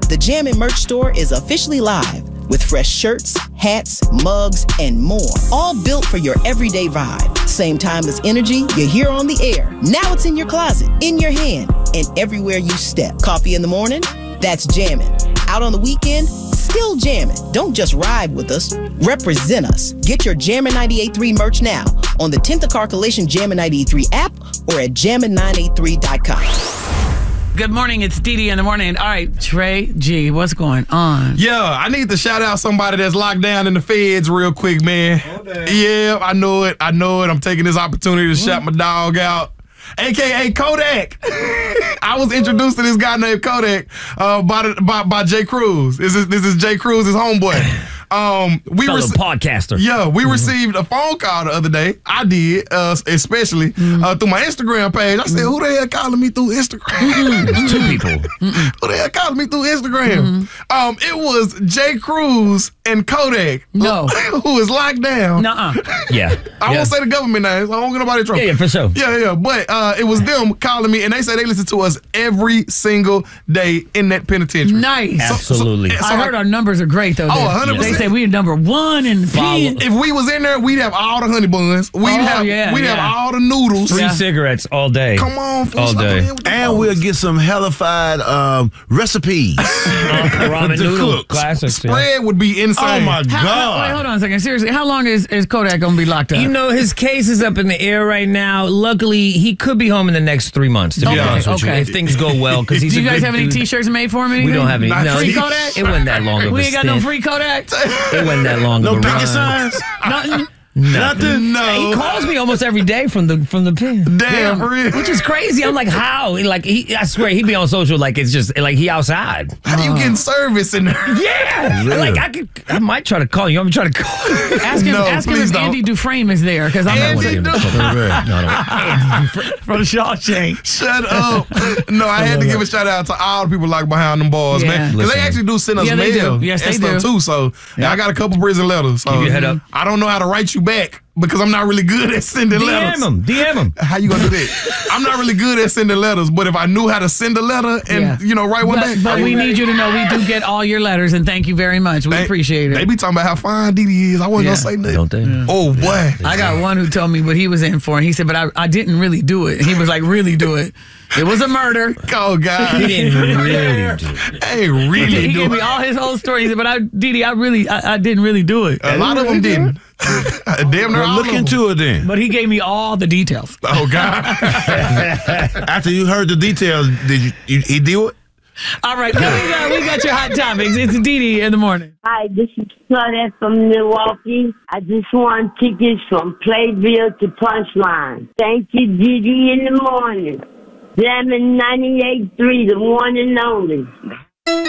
The Jammin' merch store is officially live with fresh shirts, hats, mugs, and more. All built for your everyday vibe. Same timeless energy you hear on the air. Now it's in your closet, in your hand, and everywhere you step. Coffee in the morning? That's jammin'. Out on the weekend? Still jammin'. Don't just ride with us, represent us. Get your Jammin' 98.3 merch now on the 10th Car Collision Jammin' 98.3 app or at jammin983.com. Good morning, it's Dee in the morning. All right, Trey G, what's going on? Yeah, I need to shout out somebody that's locked down in the feds real quick, man. Yeah, I know it. I'm taking this opportunity to shout my dog out. AKA Kodak. I was introduced to this guy named Kodak by Jay Cruz. This is Jay Cruz's homeboy. Podcaster. Yeah, we received a phone call the other day. I did, especially through my Instagram page. I said, "Who the hell calling me through Instagram?" It's two people. Who the hell calling me through Instagram? It was Jay Cruz and Kodak. No, who is locked down. Nuh-uh. Yeah. I won't say the government names. I won't get nobody in trouble. Yeah, for sure. Yeah. But it was them calling me, and they say they listen to us every single day in that penitentiary. Nice. Absolutely. I heard our numbers are great, though. 100%. They say we're number one in pen. If we was in there, we'd have all the honey buns. We'd have all the noodles. Free cigarettes all day. Come on, all day. And we'll get some hellified recipes. Ramen noodle classics. Spread would be insane. Oh my God. Wait, hold on a second. Seriously, how long is Kodak going to be locked up? You know, his case is up in the air right now. Luckily, he could be home in the next 3 months, to be honest with you. If things go well, because he's Do you a guys good have any dude. T-shirts made for me? We don't have any. No, Free Kodak? It wasn't that long of a We ain't got stint. no free Kodak? It wasn't that long No of a picket run. signs? Nothing? Nothing? No. He calls me almost every day from the pen. Damn, for real. Which is crazy. I'm like, how? I swear, he be on social like it's just like he outside. How you getting service in there? Yeah. Like I might try to call you. I'm trying to call you. Ask him please if don't. Andy Dufresne is there, because I'm not Andy from Shawshank. Shut up. No, I had to give a shout out to all the people locked behind them bars, Yeah. man. Because they actually do send us Yeah, they mail do. Yes, and they stuff do. too. So I got a couple prison letters. So Give you a head up. I don't know how to write you back because I'm not really good at sending letters. DM him. How you gonna do that? I'm not really good at sending letters, but if I knew how to send a letter and write one back, But we need you to know we do get all your letters, and thank you very much. We appreciate it. They be talking about how fine Dee Dee is. I wasn't gonna say nothing. Don't they? Yeah. Oh boy. I got one who told me what he was in for, and he said, but I didn't really do it. He was like, really do it. It was a murder. Oh God. He didn't really do it. Hey, really He do gave me it. all his whole story. He said, but I didn't really do it. A lot of them didn't. Damn near all Look of them. into it then. But he gave me all the details. Oh God. After you heard the details, did he do it? All right, now we got your hot topics. It's Dee in the morning. Hi, this is Claudette from Milwaukee. I just want tickets from Playville to Punchline. Thank you, Dee in the morning. Jammin' 98.3, the one and only.